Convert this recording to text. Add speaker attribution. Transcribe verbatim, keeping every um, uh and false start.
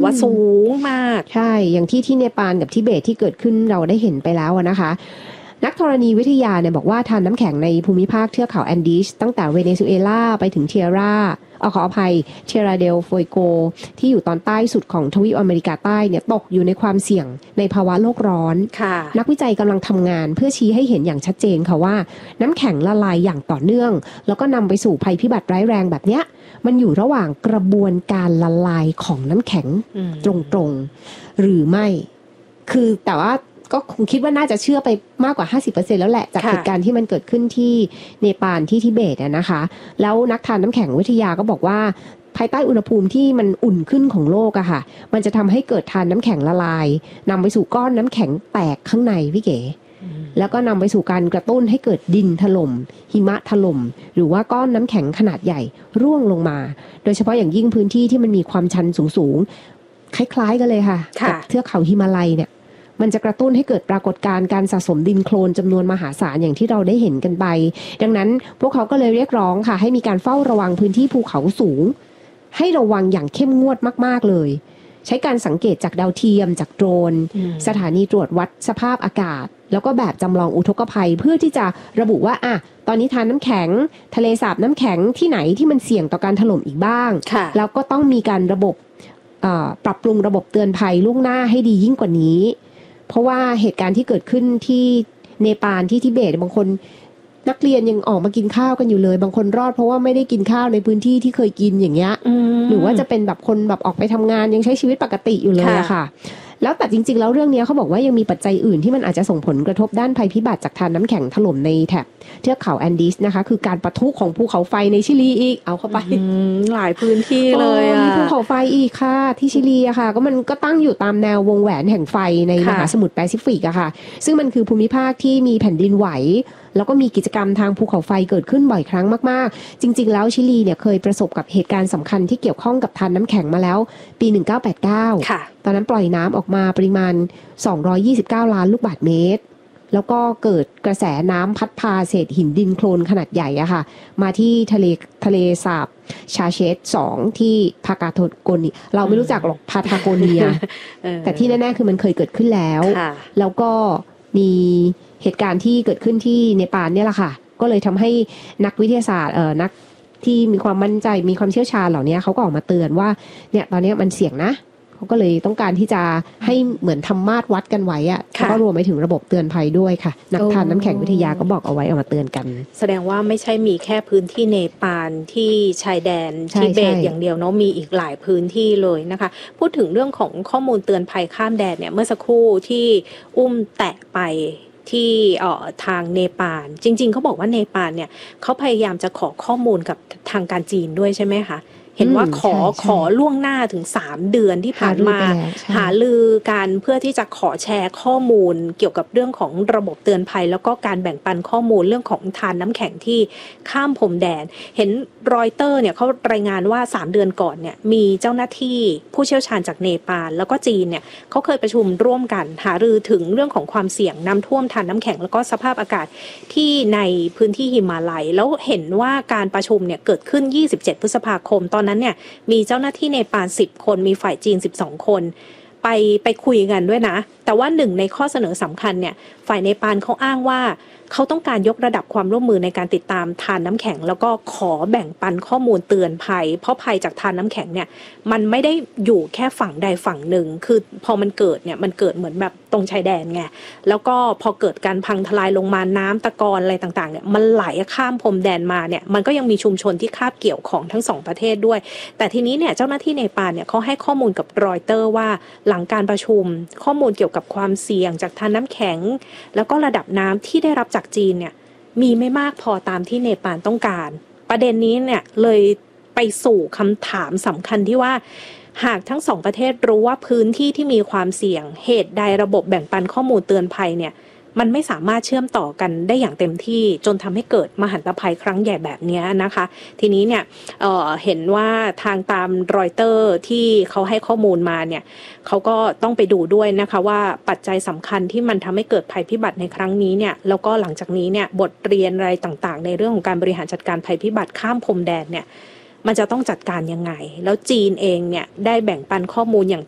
Speaker 1: ว่าสูงมาก
Speaker 2: ใช่อย่างที่ที่เนปาลกับทิเบตที่เกิดขึ้นเราได้เห็นไปแล้วนะคะนักธรณีวิทยาเนี่ยบอกว่าทานน้ำแข็งในภูมิภาคเทือกเขาแอนดีสตั้งแต่เวเนซุเอลาไปถึงเทียร่าเอาขออภัยเทียราเดลโฟโกที่อยู่ตอนใต้สุดของทวีปอเมริกาใต้เนี่ยตกอยู่ในความเสี่ยงในภาวะโลกร้อนนักวิจัยกำลังทำงานเพื่อชี้ให้เห็นอย่างชัดเจนค่ะว่าน้ำแข็งละลายอย่างต่อเนื่องแล้วก็นำไปสู่ภัยพิบัติร้ายแรงแบบเนี้ยมันอยู่ระหว่างกระบวนการละลายของน้ำแข็งตรงๆหรือไม่คือแต่ว่าก็คงคิดว่าน่าจะเชื่อไปมากกว่า ห้าสิบเปอร์เซ็นต์ แล้วแหละจากเหตุการณ์ที่มันเกิดขึ้นที่เนปาลที่ทิเบตนะคะแล้วนักทานน้ำแข็งวิทยาก็บอกว่าภายใต้อุณหภูมิที่มันอุ่นขึ้นของโลกอะค่ะมันจะทำให้เกิดทานน้ำแข็งละลายนำไปสู่ก้อนน้ำแข็งแตกข้างในพี่เก๋แล้วก็นำไปสู่การกระตุ้นให้เกิดดินถล่มหิมะถล่มหรือว่าก้อนน้ำแข็งขนาดใหญ่ร่วงลงมาโดยเฉพาะอย่างยิ่งพื้นที่ที่มันมีความชันสูงๆคล้ายๆกันเลยค่ะกับเทือกเขาหิมาลัยเนี่ยมันจะกระตุ้นให้เกิดปรากฏการณ์การสะสมดินโคลนจำนวนมหาศาลอย่างที่เราได้เห็นกันไปดังนั้นพวกเขาก็เลยเรียกร้องค่ะให้มีการเฝ้าระวังพื้นที่ภูเขาสูงให้ระวังอย่างเข้มงวดมากๆเลยใช้การสังเกตจากดาวเทียมจากโดรนสถานีตรวจวัดสภาพอากาศแล้วก็แบบจำลองอุทกภัยเพื่อที่จะระบุว่าอ่ะตอนนี้ทานน้ำแข็งทะเลสาบน้ำแข็งที่ไหนที่มันเสี่ยงต่อการถล่มอีกบ้างแล้วก็ต้องมีการระบบปรับปรุงระบบเตือนภัยล่วงหน้าให้ดียิ่งกว่านี้เพราะว่าเหตุการณ์ที่เกิดขึ้นที่เนปาลที่ทิเบตบางคนนักเรียนยังออกมากินข้าวกันอยู่เลยบางคนรอดเพราะว่าไม่ได้กินข้าวในพื้นที่ที่เคยกินอย่างเงี้ยหรือว่าจะเป็นแบบคนแบบออกไปทำงานยังใช้ชีวิตปกติอยู่เลยอะค่ะแล้วแต่จริงๆแล้วเรื่องนี้เขาบอกว่ายังมีปัจจัยอื่นที่มันอาจจะส่งผลกระทบด้านภัยพิบัติจากทานน้ำแข็งถล่มในแถบเทือกเขาแอนดีสนะคะคือการปะทุของภูเขาไฟในชิลีอีกเอาเข้าไป
Speaker 1: หลายพื้นที่เลยอ่ะ
Speaker 2: มีภูเขาไฟอีกค่ะที่ชิลีอะค่ะก็มันก็ตั้งอยู่ตามแนววงแหวนแห่งไฟในมหาสมุทรแปซิฟิกอะค่ะซึ่งมันคือภูมิภาคที่มีแผ่นดินไหวแล้วก็มีกิจกรรมทางภูเขาไฟเกิดขึ้นบ่อยครั้งมากๆจริงๆแล้วชิลีเนี่ยเคยประสบกับเหตุการณ์สำคัญที่เกี่ยวข้องกับทานน้ำแข็งมาแล้วปีหนึ่งเก้าแปดเก้าตอนนั้นปล่อยน้ำออกมาปริมาณสองร้อยยี่สิบเก้าล้านลูกบาศก์เมตรแล้วก็เกิดกระแสน้ำพัดพาเศษหินดินโคลนขนาดใหญ่อะค่ะมาที่ทะเลทะเลสาบชาเชตสองที่พากาโกนีเราไม่รู้จักหรอกพาทาโกเนีย แต่ที่แน่ๆคือมันเคยเกิดขึ้นแล้วแล้วก็มีเหตุการณ์ที่เกิดขึ้นที่เนปาลเนี่ยแหละค่ะก็เลยทำให้นักวิทยาศาสตร์เอ่อนักที่มีความมั่นใจมีความเชี่ยวชาญเหล่านี้เขาก็ออกมาเตือนว่าเนี่ยตอนนี้มันเสี่ยงนะเขาก็เลยต้องการที่จะให้เหมือนทำมาตรวัดกันไว้อะแล้วก็รวมไปถึงระบบเตือนภัยด้วยค่ะนักทานน้ำแข็งวิทยาก็บอกเอาไว้เอามาเตือนกัน
Speaker 1: แสดงว่าไม่ใช่มีแค่พื้นที่เนปาลที่ชายแดนทิเบตอย่างเดียวเนาะมีอีกหลายพื้นที่เลยนะคะพูดถึงเรื่องของข้อมูลเตือนภัยข้ามแดนเนี่ยเมื่อสักครู่ที่อุ้มแตะไปที่เอ่อทางเนปาลจริงๆเขาบอกว่าเนปาลเนี่ยเขาพยายามจะขอข้อมูลกับทางการจีนด้วยใช่ไหมคะเห็นว่าขอขอล่วงหน้าถึงสามเดือนที่ผ่านมาหาลือการเพื่อที่จะขอแชร์ข้อมูลเกี่ยวกับเรื่องของระบบเตือนภัยแล้วก็การแบ่งปันข้อมูลเรื่องของทานน้ำแข็งที่ข้ามพรมแดนเห็นรอยเตอร์เนี่ยเขารายงานว่าสามเดือนก่อนเนี่ยมีเจ้าหน้าที่ผู้เชี่ยวชาญจากเนปาลแล้วก็จีนเนี่ยเขาเคยประชุมร่วมกันหารือถึงเรื่องของความเสี่ยงน้ำท่วมทานน้ำแข็งแล้วก็สภาพอากาศที่ในพื้นที่หิมาลัยแล้วเห็นว่าการประชุมเนี่ยเกิดขึ้นยี่สิบเจ็ดพฤษภาคมตอนนั้นเนี่ยมีเจ้าหน้าที่เนปาลสิบคนมีฝ่ายจีนสิบสองคนไปไปคุยกันด้วยนะแต่ว่าหนึ่งในข้อเสนอสำคัญเนี่ยฝ่ายเนปาลเขาอ้างว่าเขาต้องการยกระดับความร่วมมือในการติดตามทานน้ำแข็งแล้วก็ขอแบ่งปันข้อมูลเตือนภัยเพราะภัยจากทานน้ำแข็งเนี่ยมันไม่ได้อยู่แค่ฝั่งใดฝั่งหนึ่งคือพอมันเกิดเนี่ยมันเกิดเหมือนแบบตรงชายแดนไงแล้วก็พอเกิดการพังทลายลงมาน้ำตะกอนอะไรต่างๆเนี่ยมันไหลข้ามพรมแดนมาเนี่ยมันก็ยังมีชุมชนที่คาบเกี่ยวของทั้งสองประเทศด้วยแต่ทีนี้เนี่ยเจ้าหน้าที่เนปาลเนี่ยเขาให้ข้อมูลกับรอยเตอร์ว่าหลังการประชุมข้อมูลเกี่ยวกับความเสี่ยงจากทานน้ำแข็งแล้วก็ระดับน้ำที่ได้รับจากจีนเนี่ยมีไม่มากพอตามที่เนปาลต้องการประเด็นนี้เนี่ยเลยไปสู่คำถามสำคัญที่ว่าหากทั้งสองประเทศรู้ว่าพื้นที่ที่มีความเสี่ยงเหตุใดระบบแบ่งปันข้อมูลเตือนภัยเนี่ยมันไม่สามารถเชื่อมต่อกันได้อย่างเต็มที่จนทำให้เกิดมหันตภัยครั้งใหญ่แบบนี้นะคะทีนี้เนี่ย เอ่อ เห็นว่าทางตามรอยเตอร์ที่เขาให้ข้อมูลมาเนี่ยเขาก็ต้องไปดูด้วยนะคะว่าปัจจัยสำคัญที่มันทำให้เกิดภัยพิบัติในครั้งนี้เนี่ยแล้วก็หลังจากนี้เนี่ยบทเรียนอะไรต่างๆในเรื่องของการบริหารจัดการภัยพิบัติข้ามพรมแดนเนี่ยมันจะต้องจัดการยังไงแล้วจีนเองเนี่ยได้แบ่งปันข้อมูลอย่าง